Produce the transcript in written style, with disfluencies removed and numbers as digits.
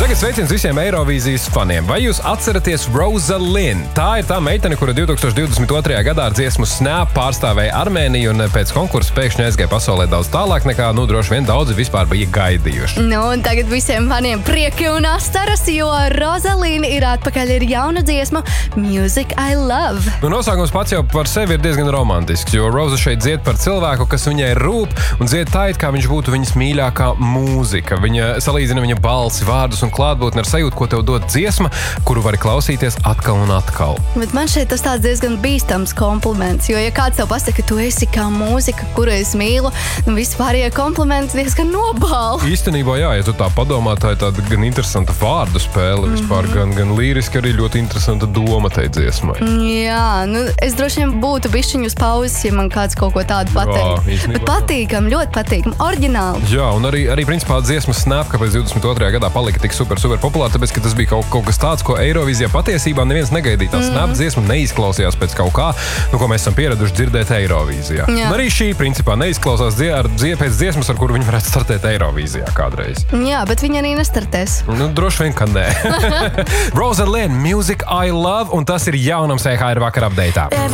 Tagad sveiciens visiem Eirovīzijas faniem. Vai jūs atceraties Rosalind? Tā ir tā meitene, kura 2022. gadā ar dziesmu Snap pārstāvēja Armēniju un pēc konkursa pēkšņi aizgāja pasaulē daudz tālāk nekā, droši vien daudzi vispār bija gaidījuši. Un tagad visiem faniem prieki un astaras, jo Rosalind ir atpakaļ ar jaunu dziesmu Music I Love. Nosaukums pats jau par sevi ir diezgan romantisks, jo Rosa šeit dzied par cilvēku, kas viņai rūp, un dzied tā, it kā viņš būtu viņas mīļākā mūzika. Viņa salīdzina viņa balsi, vārdus un klātbūtni ar sajūtu, ko tev dod dziesma, kuru vari klausīties atkal un atkal. Bet man šeit tas tāds diezgan bīstams kompliments, jo ja kāds tev pasaka, ka tu esi kā mūzika, kuru es mīlu, vispārējie komplimenti diezgan nobāla. Īstenībā jā, ja tu tā padomā, tā ir tāda gan interesanta vārdu spēle, vispār gan līriski arī ļoti interesanta doma tai dziesmai. Jā, es droši vien būtu bišķiņu uz pauzes, ja man kāds kaut ko tādu pateikt. Bet patīkam, ļoti patīkam, oriģināli. Jā, un arī principā dziesma Snap, kāpēc 22. gadā palika tik super populāra, tāpēc, ka tas bija kaut kas tāds, ko Eirovīzijā patiesībā neviens negaidīja. Tā Snap dziesma neizklausījās pēc kaut kā, ko mēs esam pieraduši dzirdēt Eirovīzijā. Un arī šī principā neizklausās pēc dziesmas, ar kuru viņi varētu startēt Eirovīzijā kādreiz. Jā, bet viņi arī nestartēs. Droši vien, ka nē. Rosalind, Music I Love, un tas ir jaunums EHR vakar updateā.